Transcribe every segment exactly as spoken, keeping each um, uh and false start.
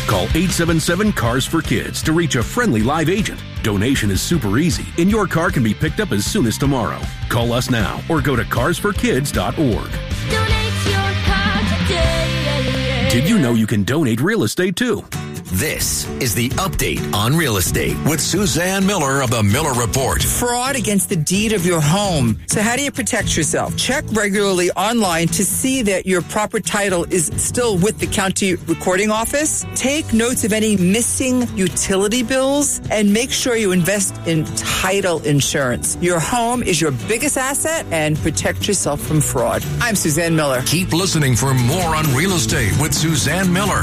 Call eight seven seven, C A R S for Kids to reach a friendly live agent. Donation is super easy, and your car can be picked up as soon as tomorrow. Call us now or go to cars for kids dot org. Donate your car today. Did you know you can donate real estate too? This is the Update on Real Estate with Suzanne Miller of the Miller Report. Fraud against the deed of your home. So how do you protect yourself? Check regularly online to see that your proper title is still with the county recording office. Take notes of any missing utility bills and make sure you invest in title insurance. Your home is your biggest asset, and protect yourself from fraud. I'm Suzanne Miller. Keep listening for more on real estate with Suzanne Miller.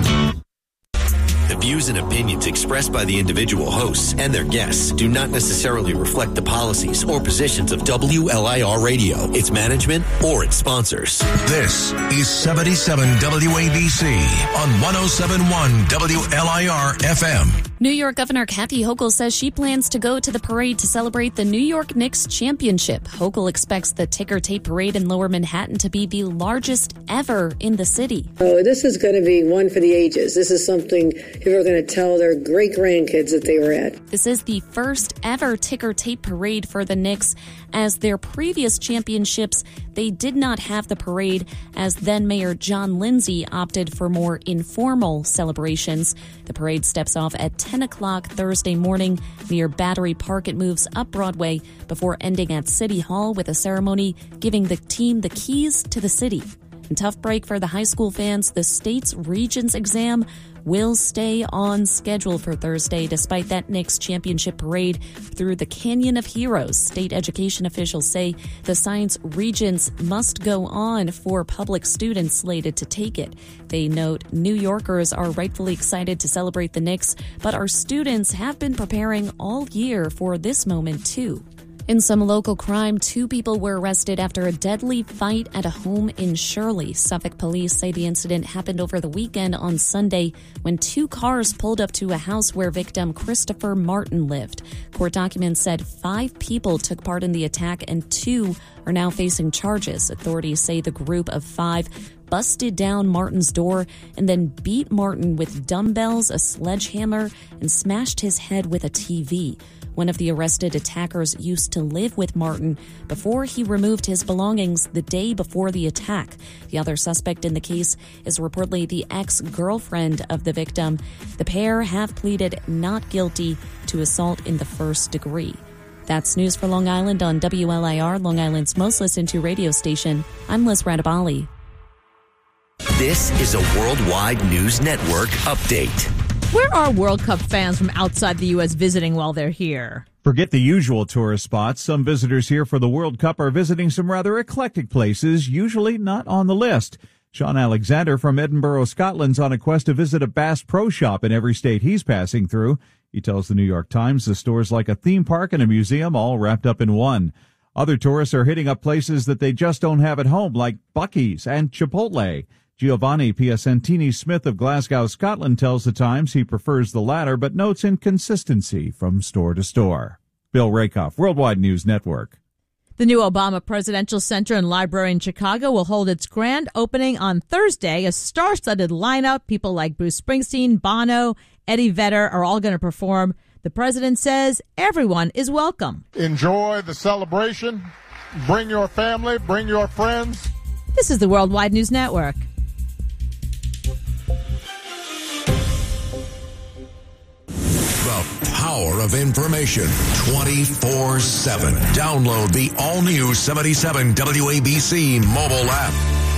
The views and opinions expressed by the individual hosts and their guests do not necessarily reflect the policies or positions of W L I R Radio, its management, or its sponsors. This is seventy-seven W A B C on one oh seven point one W L I R F M. New York Governor Kathy Hochul says she plans to go to the parade to celebrate the New York Knicks championship. Hochul expects the ticker tape parade in Lower Manhattan to be the largest ever in the city. Oh, this is going to be one for the ages. This is something people are going to tell their great-grandkids that they were at. This is the first ever ticker tape parade for the Knicks. As their previous championships, they did not have the parade, as then Mayor John Lindsay opted for more informal celebrations. The parade steps off at ten o'clock Thursday morning near Battery Park. It moves up Broadway before ending at City Hall with a ceremony giving the team the keys to the city. And tough break for the high school fans. The state's Regents exam will stay on schedule for Thursday despite that Knicks championship parade through the Canyon of Heroes. State education officials say the science Regents must go on for public students slated to take it. They note New Yorkers are rightfully excited to celebrate the Knicks, but our students have been preparing all year for this moment too. In some local crime, two people were arrested after a deadly fight at a home in Shirley. Suffolk police say the incident happened over the weekend on Sunday when two cars pulled up to a house where victim Christopher Martin lived. Court documents said five people took part in the attack and two are now facing charges. Authorities say the group of five busted down Martin's door and then beat Martin with dumbbells, a sledgehammer, and smashed his head with a T V. One of the arrested attackers used to live with Martin before he removed his belongings the day before the attack. The other suspect in the case is reportedly the ex-girlfriend of the victim. The pair have pleaded not guilty to assault in the first degree. That's news for Long Island on W L I R, Long Island's most listened to radio station. I'm Liz Radabali. This is a Worldwide News Network update. Where are World Cup fans from outside the U S visiting while they're here? Forget the usual tourist spots. Some visitors here for the World Cup are visiting some rather eclectic places, usually not on the list. Sean Alexander from Edinburgh, Scotland's on a quest to visit a Bass Pro Shop in every state he's passing through. He tells the New York Times the store's like a theme park and a museum all wrapped up in one. Other tourists are hitting up places that they just don't have at home, like Buc-ee's and Chipotle. Giovanni Piacentini-Smith of Glasgow, Scotland, tells the Times he prefers the latter, but notes inconsistency from store to store. Bill Rakoff, Worldwide News Network. The new Obama Presidential Center and Library in Chicago will hold its grand opening on Thursday. A star-studded lineup. People like Bruce Springsteen, Bono, Eddie Vedder are all going to perform. The president says everyone is welcome. Enjoy the celebration. Bring your family. Bring your friends. This is the Worldwide News Network. The power of information twenty-four seven. Download the all-new seventy-seven W A B C mobile app.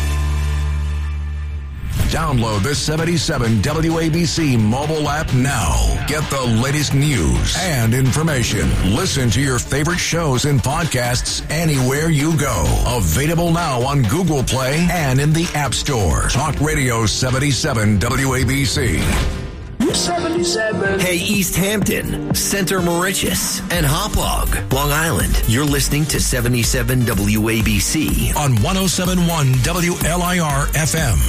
Download the seventy-seven W A B C mobile app now. Get the latest news and information. Listen to your favorite shows and podcasts anywhere you go. Available now on Google Play and in the App Store. Talk Radio seventy-seven W A B C. seventy-seven. Hey, East Hampton, Center Mauritius, and Hauppauge, Long Island. You're listening to seventy-seven W A B C on one oh seven point one W L I R F M.